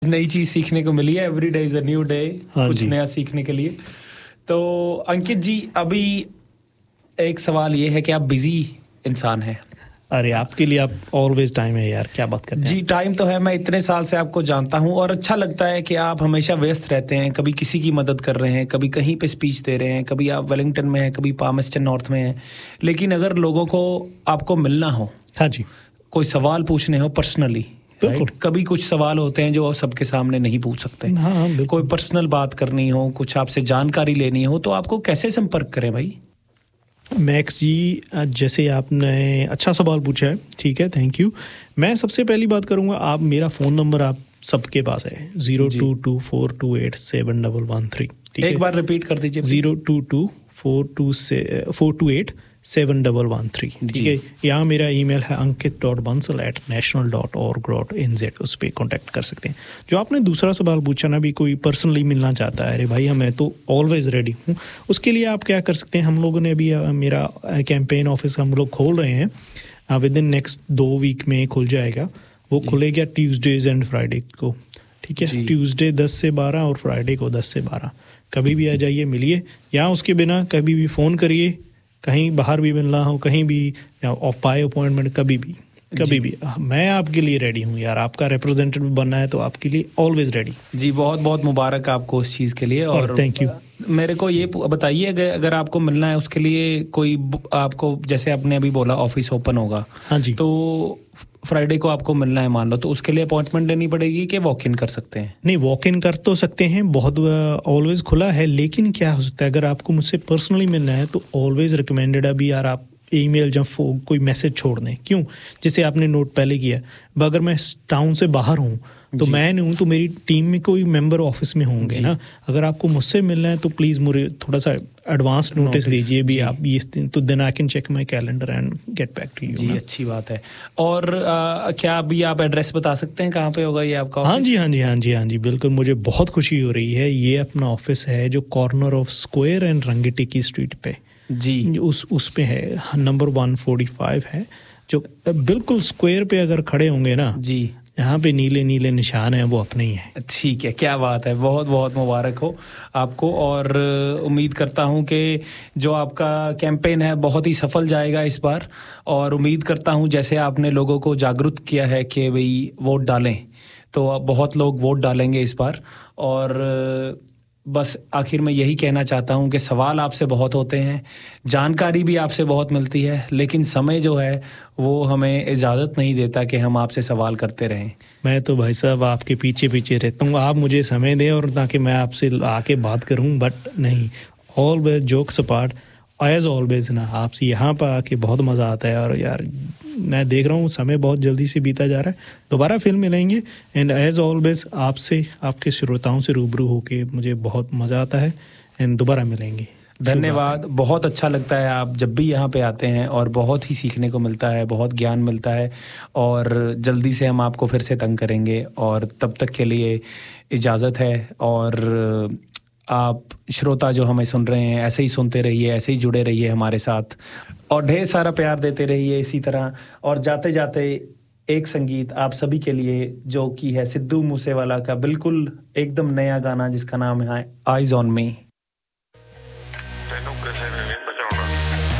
नई चीज सीखने को मिली है। Every day is a new day, कुछ नया सीखने के लिए। तो अंकित जी, अभी एक सवाल ये है कि आप बिजी इंसान हैं। अरे आपके लिए आप ऑलवेज टाइम है यार, क्या बात करते हैं जी। टाइम तो है, मैं इतने साल से आपको जानता हूं और अच्छा लगता है कि आप हमेशा व्यस्त रहते हैं। कभी किसी की मदद कर रहे हैं, कभी कहीं पे स्पीच दे रहे हैं, कभी आप वेलिंगटन में हैं, कभी पामेस्टन नॉर्थ में हैं। लेकिन अगर लोगों को आपको मिलना हो, हाँ जी, कोई सवाल पूछने हो पर्सनली, कभी कुछ सवाल होते हैं जो सबके सामने नहीं पूछ सकते। हाँ, कोई पर्सनल बात करनी हो, कुछ आपसे जानकारी लेनी हो, तो आपको कैसे संपर्क करें भाई? मैक्स जी, जैसे आपने अच्छा सवाल पूछा है, ठीक है, थैंक यू। मैं सबसे पहली बात करूंगा, आप मेरा फ़ोन नंबर आप सबके पास है 0224287113। एक बार रिपीट कर दीजिए। 0224287113, ठीक है। यहाँ मेरा ईमेल है ankit.bansal@national.org.nz, उस पर कॉन्टैक्ट कर सकते हैं। जो आपने दूसरा सवाल पूछा ना, भी कोई पर्सनली मिलना चाहता है, अरे भाई मैं तो ऑलवेज रेडी हूँ। उसके लिए आप क्या कर सकते हैं, हम लोगों ने अभी मेरा कैंपेन ऑफिस हम लोग खोल रहे हैं, विद इन नेक्स्ट 2 वीक में खुल जाएगा। वो खुलेगा ट्यूसडेज एंड फ्राइडे को, ठीक है। ट्यूसडे 10 से 12 और फ्राइडे को 10 से 12। कभी भी आ जाइए, मिलिए, या उसके बिना कभी भी फ़ोन करिए, कहीं बाहर भी मिलना हो, कहीं भी ऑफ बाय अपॉइंटमेंट, कभी भी मैं आपके लिए रेडी हूँ यार। आपका रिप्रेजेंटेटिव बनना है तो आपके लिए ऑलवेज रेडी। जी, बहुत बहुत मुबारक आपको उस चीज़ के लिए। और थैंक यू। मेरे को ये बताइए, अगर आपको मिलना है उसके लिए कोई आपको, जैसे आपने अभी बोला ऑफिस ओपन होगा, हाँ जी, तो फ्राइडे को आपको मिलना है मान लो, तो उसके लिए अपॉइंटमेंट लेनी पड़ेगी कि वॉक इन कर सकते हैं? नहीं, वॉक इन कर तो सकते हैं, बहुत ऑलवेज खुला है। लेकिन क्या हो सकता है, अगर आपको मुझसे पर्सनली मिलना है तो ऑलवेज रिकमेंडेड है अभी यार आप ईमेल या कोई मैसेज छोड़ दें। क्यों? जैसे आपने नोट पहले किया, अगर मैं टाउन से बाहर हूँ तो मैं नहीं हूँ, तो मेरी टीम में कोई मेंबर ऑफिस में होंगे ना। अगर आपको मुझसे मिलना है तो प्लीज़ मुझे थोड़ा सा एडवांस नोटिस दीजिए भी आप ये दिन, तो then I can check my calendar and get back to you. जी, अच्छी बात है। और क्या अभी आप एड्रेस बता सकते हैं कहाँ पे होगा ये आपका ऑफिस? हाँ जी, बिल्कुल। मुझे बहुत खुशी हो रही है। ये अपना ऑफिस है जो कॉर्नर ऑफ स्क्वायर एंड रंगीटी की स्ट्रीट पे जी, उस पे है, नंबर 145 है, जो बिल्कुल स्क्वायर पे अगर खड़े होंगे ना जी, यहाँ पे नीले नीले निशान हैं, वो अपने ही हैं। ठीक है, क्या बात है। बहुत बहुत मुबारक हो आपको। और उम्मीद करता हूँ कि जो आपका कैंपेन है बहुत ही सफल जाएगा इस बार। और उम्मीद करता हूँ जैसे आपने लोगों को जागरूक किया है कि भाई वोट डालें, तो बहुत लोग वोट डालेंगे इस बार। और बस आखिर में यही कहना चाहता हूँ कि सवाल आपसे बहुत होते हैं, जानकारी भी आपसे बहुत मिलती है, लेकिन समय जो है वो हमें इजाज़त नहीं देता कि हम आपसे सवाल करते रहें। मैं तो भाई साहब आपके पीछे पीछे रहता हूँ, आप मुझे समय दें और ताकि मैं आपसे आके बात करूँ, बट नहीं, always jokes apart, as always ना, आपसे यहाँ पर आके बहुत मज़ा आता है। और यार मैं देख रहा हूँ समय बहुत जल्दी से बीता जा रहा है। दोबारा फिर मिलेंगे, एंड एज ऑलवेज आपसे, आपके श्रोताओं से रूबरू होके मुझे बहुत मज़ा आता है, एंड दोबारा मिलेंगे। धन्यवाद। बहुत अच्छा लगता है आप जब भी यहाँ पे आते हैं, और बहुत ही सीखने को मिलता है, बहुत ज्ञान मिलता है। और जल्दी से हम आपको फिर से तंग करेंगे, और तब तक के लिए इजाज़त है। और आप श्रोता जो हमें सुन रहे हैं, ऐसे ही सुनते रहिए, ऐसे ही जुड़े रहिए हमारे साथ, और ढेर सारा प्यार देते रहिए इसी तरह। और जाते जाते एक संगीत आप सभी के लिए, जो कि है सिद्धू मूसेवाला का बिल्कुल एकदम नया गाना, जिसका नाम है आइज़ ऑन मी।